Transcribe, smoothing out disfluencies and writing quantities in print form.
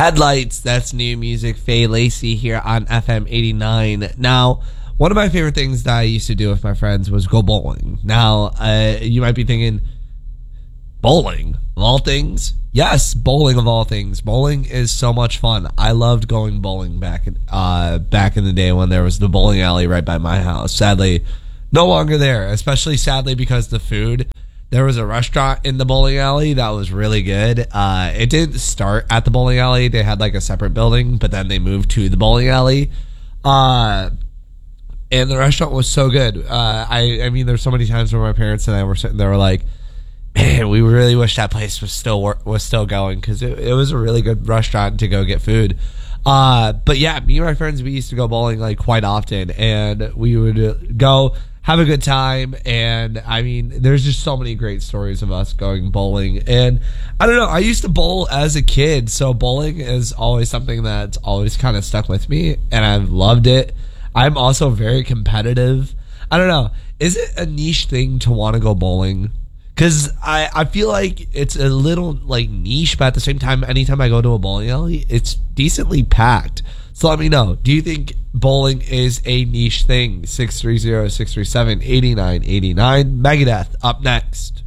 Headlights, that's new music. Faye Lacey here on FM 89. Now, one of my favorite things that I used to do with my friends was go bowling. Now, you might be thinking, bowling of all things? Yes, bowling of all things. Bowling is so much fun. I loved going bowling back in the day when there was the bowling alley right by my house. Sadly, no longer there, especially sadly because the food. There was a restaurant in the bowling alley that was really good. It didn't start at the bowling alley. They had like a separate building, but then they moved to the bowling alley. And the restaurant was so good. I mean, there's so many times where my parents and I were sitting there, were like, man, we really wish that place was still going, because it was a really good restaurant to go get food. But yeah, me and my friends, we used to go bowling like quite often, and we would go have a good time. And I mean, there's just so many great stories of us going bowling. And I don't know, I used to bowl as a kid, so bowling is always something that's always kind of stuck with me, and I've loved it. I'm also very competitive. I don't know, is it a niche thing to want to go bowling? Because I feel like it's a little like niche, but at the same time, anytime I go to a bowling alley, it's decently packed. So let me know, do you think bowling is a niche thing? 630-637-8989. Megadeth up next.